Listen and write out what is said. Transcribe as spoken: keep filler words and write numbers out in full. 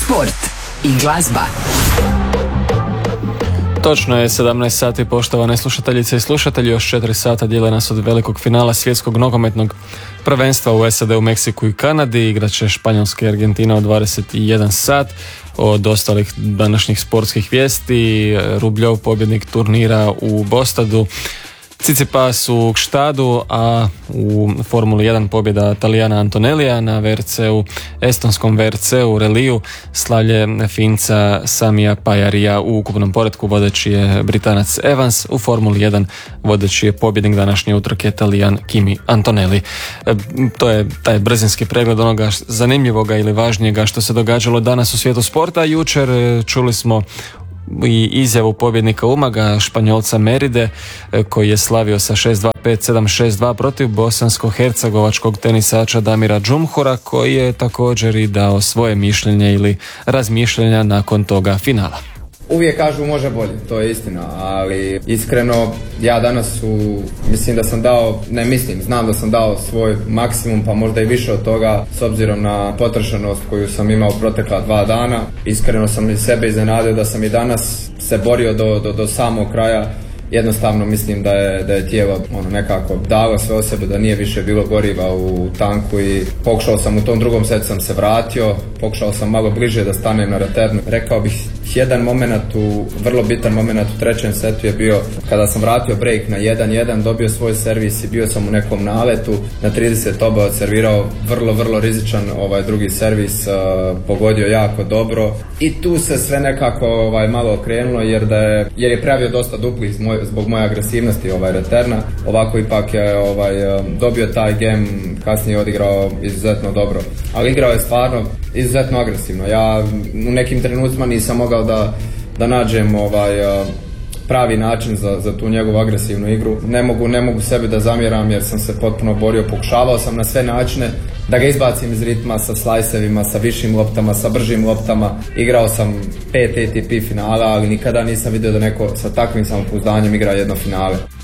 sport i glazba. Točno je sedamnaest sati, poštovane slušateljice i slušatelji. Još četiri sata dijele nas od velikog finala svjetskog nogometnog prvenstva u S A D, u Meksiku i Kanadi. Igraće Španjolska i Argentina u dvadeset jedan sat. Od ostalih današnjih sportskih vijesti: Rubljov, pobjednik turnira u Bostadu, Tsitsipas u Gstadu, a u Formuli jedan pobjeda Talijana Antonellija na V R C-u, estonskom V R C-u reliju, slavlje Finca Samija Pajarija. U ukupnom poretku vodeći je Britanac Evans, u Formuli jedan vodeći je pobjednik današnje utrke Talijan Kimi Antonelli. E, to je taj brzinski pregled onoga zanimljivoga ili važnijega što se događalo danas u svijetu sporta. Jučer čuli smo i izjavu pobjednika Umaga, Španjolca Meride, koji je slavio sa šest dva, pet sedam, šest dva protiv bosansko-hercegovačkog tenisača Damira Džumhura, koji je također i dao svoje mišljenje ili razmišljenja nakon toga finala. Uvijek kažu može bolje, to je istina, ali iskreno ja danas u, mislim da sam dao, ne mislim, znam da sam dao svoj maksimum, pa možda i više od toga, s obzirom na potrošenost koju sam imao protekla dva dana. Iskreno sam i sebe iznenadio da sam i danas se borio do, do, do samog kraja. Jednostavno mislim da je, da je tijelo ono, nekako dalo sve o sebe, da nije više bilo goriva u tanku i pokušao sam u tom drugom setu sam se vratio, pokušao sam malo bliže da stanem na returnu. Rekao bih jedan moment, u, vrlo bitan moment u trećem setu je bio kada sam vratio break na jedan jedan, dobio svoj servis i bio sam u nekom naletu, na trideset oba odservirao vrlo, vrlo rizičan ovaj drugi servis, uh, pogodio jako dobro i tu se sve nekako ovaj, malo okrenulo jer, da je, jer je pravio dosta duplih iz moj, zbog moje agresivnosti ovaj returna. Ovako ipak je ovaj, dobio taj game, kasnije odigrao izuzetno dobro, ali igrao je stvarno izuzetno agresivno. Ja u nekim trenucima nisam mogao da, da nađem ovaj, pravi način za, za tu njegovu agresivnu igru. Ne mogu, ne mogu sebi da zamjeram jer sam se potpuno borio, pokušavao sam na sve načine da ga izbacim iz ritma sa slajsevima, sa višim loptama, sa bržim loptama. Igrao sam pet A T P finala, ali nikada nisam vidio da neko sa takvim samopouzdanjem igra jedno finale.